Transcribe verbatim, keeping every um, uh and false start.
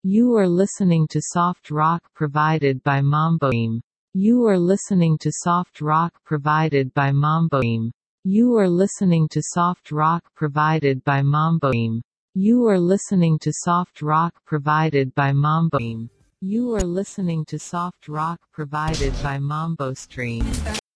You are listening to soft rock provided by Mamboim. You are listening to soft rock provided by Mamboim. You are listening to soft rock provided by Mamboim. You are listening to soft rock provided by Mamboim. You are listening to soft rock provided by Mambo Stream.